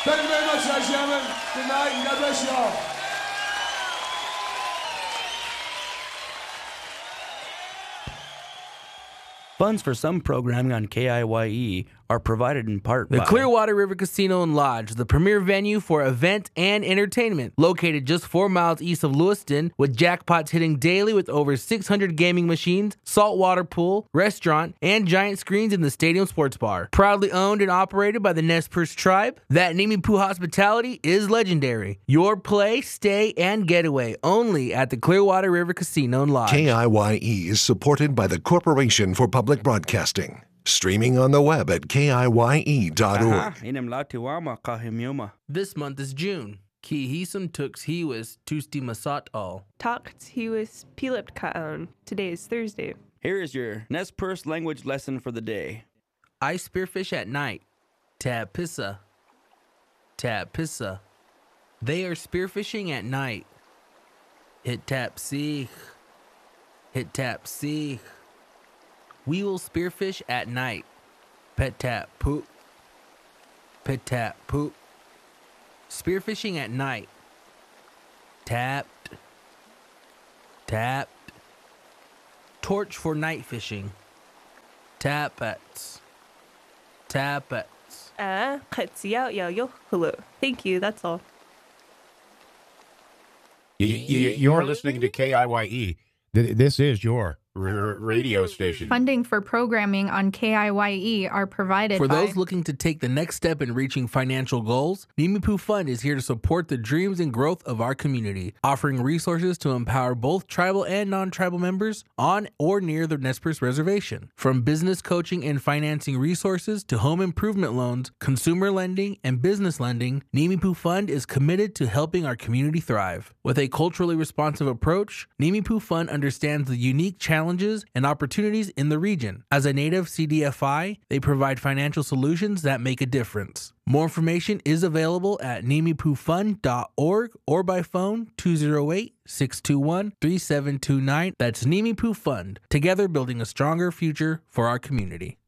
Thank you very much, ladies and gentlemen. Good night and God bless you all. Funds for some programming on KIYE are provided in part by the Clearwater River Casino and Lodge, the premier venue for event and entertainment. Located just 4 miles east of Lewiston, with jackpots hitting daily with over 600 gaming machines, saltwater pool, restaurant, and giant screens in the stadium sports bar. Proudly owned and operated by the Nez Perce tribe, that Nimipu hospitality is legendary. Your play, stay, and getaway only at the Clearwater River Casino and Lodge. KIYE is supported by the Corporation for Public Broadcasting. Streaming on the web at KIYE.org. This month is June. Ki hisum tux hiwis tusti masat all. Takt hiwis pilipt kaon. Today is Thursday. Here is your Nez Perce language lesson for the day. I spearfish at night. Tab pissa. Tab pissa. They are spearfishing at night. Hit tap seek. Hit tap seek. We will spearfish at night. Pet tap poop. Pet tap poop. Spearfishing at night. Tapped. Tapped. Torch for night fishing. Tappets. Tappets. Hello. Thank you, that's all. You're listening to KIYE. This is your radio station. Funding for programming on KIYE are provided For by... those looking to take the next step in reaching financial goals, Nimipu Fund is here to support the dreams and growth of our community, offering resources to empower both tribal and non-tribal members on or near the Nez Perce Reservation. From business coaching and financing resources to home improvement loans, consumer lending, and business lending, Nimipu Fund is committed to helping our community thrive. With a culturally responsive approach, Nimipu Fund understands the unique challenges and opportunities in the region. As a native CDFI, they provide financial solutions that make a difference. More information is available at nimipufund.org or by phone 208-621-3729. That's Nimipu Fund, together building a stronger future for our community.